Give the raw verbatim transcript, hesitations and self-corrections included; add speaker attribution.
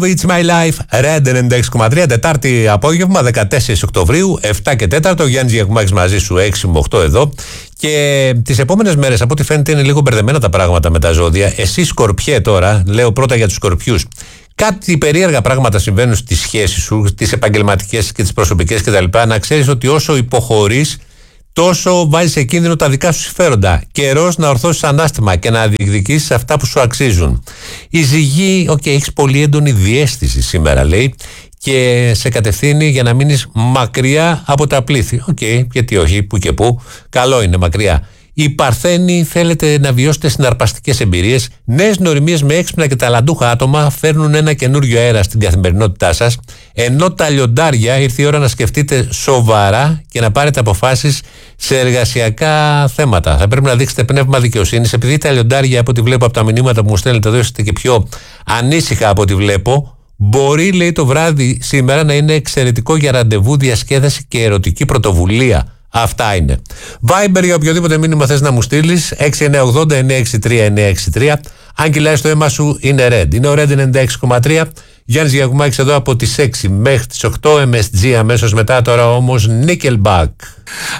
Speaker 1: It's my life, Red ενενήντα έξι κόμμα τρία, Τετάρτη απόγευμα, δεκατέσσερις Οκτωβρίου, επτά και τέσσερα. Ο Γιάννης Γιακουμάκης μαζί σου, έξι με οκτώ εδώ. Και τις επόμενες μέρες, από ό,τι φαίνεται, είναι λίγο μπερδεμένα τα πράγματα με τα ζώδια. Εσύ, Σκορπιέ, τώρα, λέω πρώτα για τους Σκορπιούς. Κάτι περίεργα πράγματα συμβαίνουν στις σχέσεις σου, τις επαγγελματικές και τις προσωπικές κτλ. Να ξέρεις ότι όσο υποχωρείς, τόσο βάζεις σε κίνδυνο τα δικά σου συμφέροντα. Καιρός να ορθώσεις ανάστημα και να διεκδικήσεις αυτά που σου αξίζουν. Η ζυγή, οκ, okay, έχεις πολύ έντονη διαίσθηση σήμερα, λέει, και σε κατευθύνει για να μείνεις μακριά από τα πλήθη. Οκ, okay, γιατί όχι, που και που. Καλό είναι μακριά. Οι Παρθένοι, θέλετε να βιώσετε συναρπαστικές εμπειρίες. Νέες νοημίες με έξυπνα και ταλαντούχα άτομα φέρνουν ένα καινούριο αέρα στην καθημερινότητά σας. Ενώ τα λιοντάρια, ήρθε η ώρα να σκεφτείτε σοβαρά και να πάρετε αποφάσεις σε εργασιακά θέματα. Θα πρέπει να δείξετε πνεύμα δικαιοσύνης, επειδή τα λιοντάρια, από ό,τι βλέπω από τα μηνύματα που μου στέλνετε εδώ, είστε και πιο ανήσυχα από ό,τι βλέπω. Μπορεί, λέει, το βράδυ σήμερα να είναι εξαιρετικό για ραντεβού, διασκέδαση και ερωτική πρωτοβουλία. Αυτά είναι. Viber για οποιοδήποτε μήνυμα θες να μου στείλεις, έξι εννιά οκτώ μηδέν εννιά έξι τρία εννιά έξι τρία. Αν κυλάει το αίμα σου, είναι Red. Είναι ο Red ενενήντα έξι κόμμα τρία. Γιάννης Γιακουμάκης εδώ από τις έξι μέχρι τις οκτώ. εμ ες τζι αμέσως μετά, τώρα όμως Nickelback.